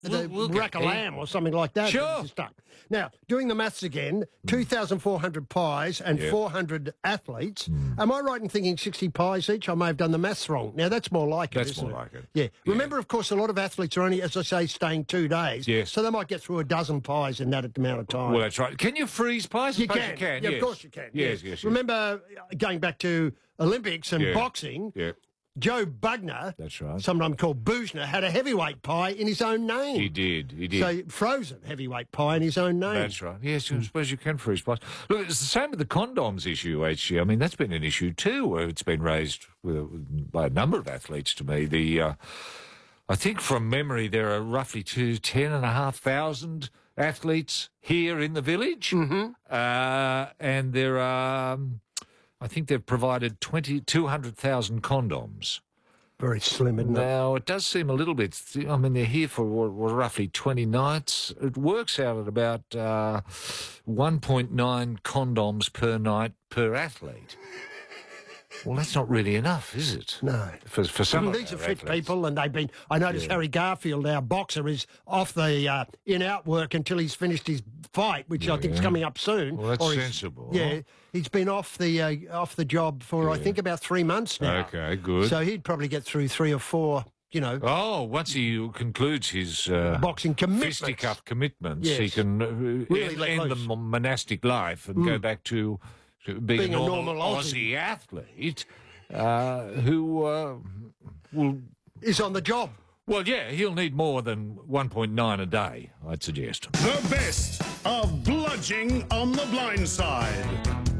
we'll rack a lamb or something like that. Sure. Stuck. Now, doing the maths again, 2,400 pies and 400 athletes. Am I right in thinking 60 pies each? I may have done the maths wrong. Now, that's more like it, That's isn't more it? like it. Yeah. Remember, of course, a lot of athletes are only, as I say, staying 2 days. Yes. So they might get through a dozen pies in that amount of time. Well, that's right. Can you freeze pies? You Suppose can. You can. Yeah, Yes. of course you can. Yes. Remember, going back to Olympics and boxing, Yeah. Joe Bugner, That's right. sometimes called Boozner, had a heavyweight pie in his own name. He did. So frozen heavyweight pie in his own name. That's right. Yes, I suppose you can freeze pies. Look, it's the same with the condoms issue, HG. I mean, that's been an issue too, where it's been raised by a number of athletes to me. I think from memory there are roughly 10,500 athletes here in the village. And there are, I think they've provided 200,000 condoms. Very slim, isn't it? Now, it does seem a little bit... I mean, they're here for roughly 20 nights. It works out at about 1.9 condoms per night per athlete. Well, that's not really enough, is it? No. For some of these are our fit athletes. people, and they've been... I noticed Harry Garfield, our boxer, is off the in-out work until he's finished his fight, which I think is coming up soon. Well, that's Or he's- sensible. Yeah, he's been off the job for, I think, about 3 months now. Okay, good. So he'd probably get through 3 or 4, Oh, once he concludes his boxing commitments. fisticuff commitments, Yes. he can Really let end the loose. monastic life and go back to being a normal Aussie athlete who will... Is on the job. Well, yeah, he'll need more than 1.9 a day, I'd suggest. The best of Bludging on the Blind Side.